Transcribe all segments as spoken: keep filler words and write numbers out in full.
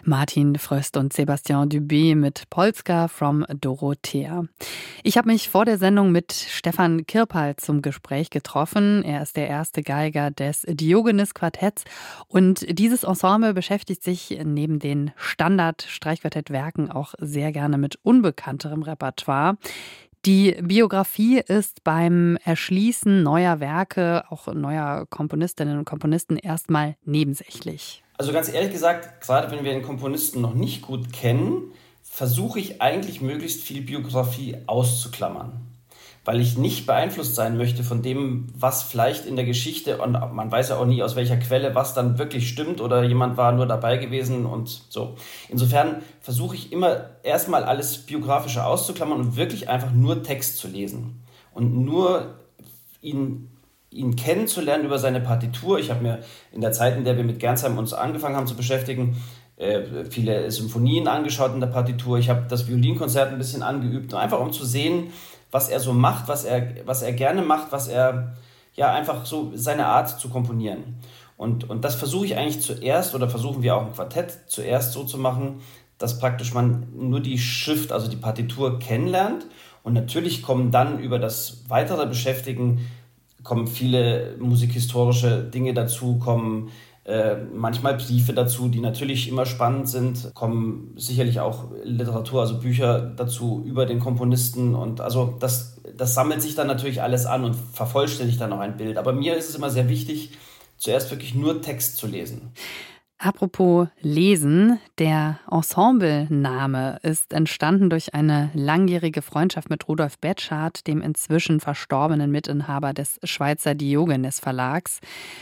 Martin Fröst und Sébastien Dubé mit Polska from Dorothea. Ich habe mich vor der Sendung mit Stefan Kirpal zum Gespräch getroffen. Er ist der erste Geiger des Diogenes-Quartetts und dieses Ensemble beschäftigt sich neben den Standard-Streichquartettwerken auch sehr gerne mit unbekannterem Repertoire. Die Biografie ist beim Erschließen neuer Werke, auch neuer Komponistinnen und Komponisten, erstmal nebensächlich. Also ganz ehrlich gesagt, gerade wenn wir einen Komponisten noch nicht gut kennen, versuche ich eigentlich möglichst viel Biografie auszuklammern. Weil ich nicht beeinflusst sein möchte von dem, was vielleicht in der Geschichte, und man weiß ja auch nie, aus welcher Quelle was dann wirklich stimmt oder jemand war nur dabei gewesen und so. Insofern versuche ich immer erstmal alles Biografische auszuklammern und wirklich einfach nur Text zu lesen. Und nur ihn, ihn kennenzulernen über seine Partitur. Ich habe mir in der Zeit, in der wir mit Gernsheim uns angefangen haben zu beschäftigen, äh, viele Symphonien angeschaut in der Partitur. Ich habe das Violinkonzert ein bisschen angeübt, einfach um zu sehen, was er so macht, was er, was er gerne macht, was er, ja, einfach so seine Art zu komponieren. Und, und das versuche ich eigentlich zuerst, oder versuchen wir auch im Quartett zuerst so zu machen, dass praktisch man nur die Schrift, also die Partitur kennenlernt. Und natürlich kommen dann über das weitere Beschäftigen, kommen viele musikhistorische Dinge dazu, kommen Äh, manchmal Briefe dazu, die natürlich immer spannend sind, kommen sicherlich auch Literatur, also Bücher dazu über den Komponisten und also das, das sammelt sich dann natürlich alles an und vervollständigt dann noch ein Bild. Aber mir ist es immer sehr wichtig, zuerst wirklich nur Text zu lesen. Apropos Lesen, der Ensemblename ist entstanden durch eine langjährige Freundschaft mit Rudolf Betschart, dem inzwischen verstorbenen Mitinhaber des Schweizer Diogenes Verlags.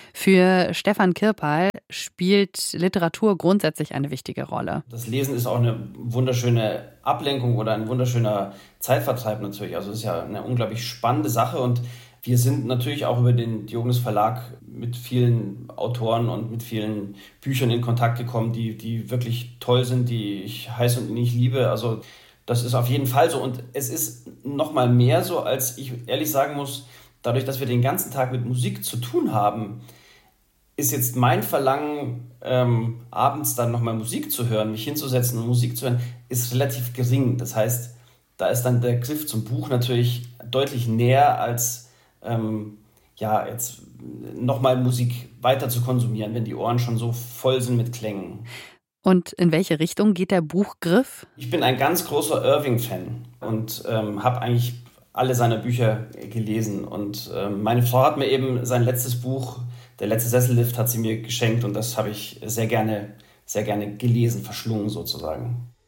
Für Stefan Kirpal spielt Literatur grundsätzlich eine wichtige Rolle. Das Lesen ist auch eine wunderschöne Ablenkung oder ein wunderschöner Zeitvertreib natürlich. Also es ist ja eine unglaublich spannende Sache und wir sind natürlich auch über den Diogenes Verlag mit vielen Autoren und mit vielen Büchern in Kontakt gekommen, die, die wirklich toll sind, die ich heiß und nicht liebe. Also das ist auf jeden Fall so. Und es ist noch mal mehr so, als ich ehrlich sagen muss, dadurch, dass wir den ganzen Tag mit Musik zu tun haben, ist jetzt mein Verlangen, ähm, abends dann nochmal Musik zu hören, mich hinzusetzen und Musik zu hören, ist relativ gering. Das heißt, da ist dann der Griff zum Buch natürlich deutlich näher als Ähm, ja, jetzt nochmal Musik weiter zu konsumieren, wenn die Ohren schon so voll sind mit Klängen. Und in welche Richtung geht der Buchgriff? Ich bin ein ganz großer Irving-Fan und ähm, habe eigentlich alle seine Bücher gelesen. Und ähm, meine Frau hat mir eben sein letztes Buch, Der letzte Sessellift, hat sie mir geschenkt und das habe ich sehr gerne, sehr gerne gelesen, verschlungen sozusagen.